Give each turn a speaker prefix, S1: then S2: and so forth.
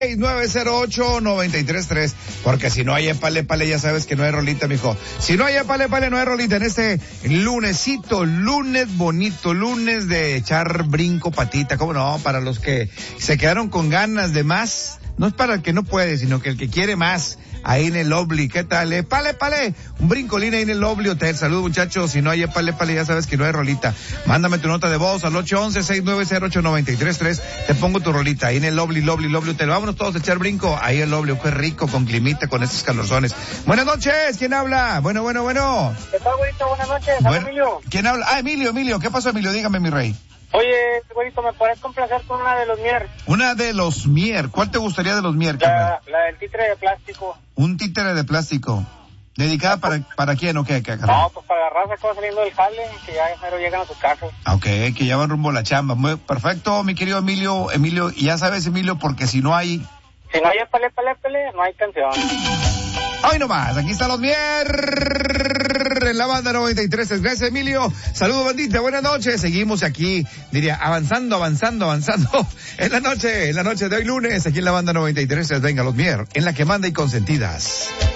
S1: 6908-933, porque si no hay épale, ya sabes que no hay rolita, mijo. Si no hay épale, no hay rolita en este lunesito, lunes bonito, lunes de echar brinco, patita, ¿cómo no? Para los que se quedaron con ganas de más, no es para el que no puede, sino que el que quiere más, ahí en el Lovely, ¿qué tal? Pale, un brincolín ahí en el Lovely Hotel. Saludos, muchachos, si no hay épale, ya sabes que no hay rolita. Mándame tu nota de voz al 811-690-8933, te pongo tu rolita ahí en el Lovely Hotel. Vámonos todos a echar brinco, ahí el Lovely, qué rico, con climita, con estos calorzones. Buenas noches, ¿quién habla? Bueno.
S2: ¿Qué tal, güerito? Buenas noches, Emilio.
S1: ¿Quién habla? Emilio, ¿qué pasó, Emilio? Dígame, mi rey.
S2: Oye, güerito, ¿me puedes complacer con una de los Mier?
S1: Una de los Mier, ¿cuál te gustaría de los Mier?
S2: La del títere de plástico.
S1: Un títere de plástico. ¿Dedicada para quién o qué?
S2: No, pues para agarrarse acá saliendo del jale, que ya mero llegan a su casa.
S1: Ok, que ya van rumbo a la chamba. Muy perfecto, mi querido Emilio, y ya sabes, Emilio, porque si no hay
S2: pale, no hay canción.
S1: Hoy nomás, aquí están los Mier en la banda 93. Gracias, Emilio. Saludos, bandita, buenas noches. Seguimos aquí, diría, avanzando en la noche de hoy lunes, aquí en la banda 93. Venga, los Mier, en la que manda y consentidas.